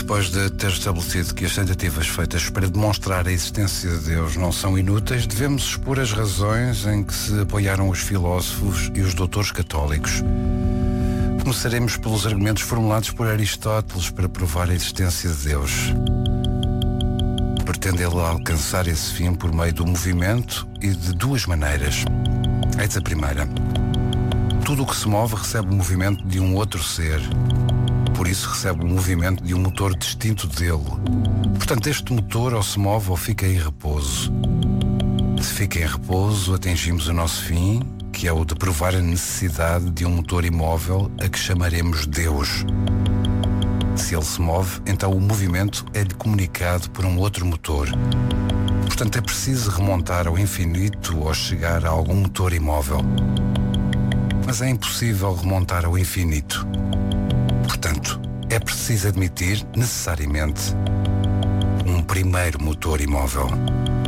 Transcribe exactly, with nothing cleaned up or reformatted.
Depois de ter estabelecido que as tentativas feitas para demonstrar a existência de Deus não são inúteis, devemos expor as razões em que se apoiaram os filósofos e os doutores católicos. Começaremos pelos argumentos formulados por Aristóteles para provar a existência de Deus. Pretende ele alcançar esse fim por meio do movimento e de duas maneiras. Eis a primeira. Tudo o que se move recebe o movimento de um outro ser. Por isso recebe o movimento de um motor distinto dele. Portanto, este motor ou se move ou fica em repouso. Se fica em repouso, atingimos o nosso fim, que é o de provar a necessidade de um motor imóvel a que chamaremos Deus. Se ele se move, então o movimento é-lhe comunicado por um outro motor. Portanto, é preciso remontar ao infinito ou chegar a algum motor imóvel. Mas é impossível remontar ao infinito. Portanto, é preciso admitir, necessariamente, um primeiro motor imóvel.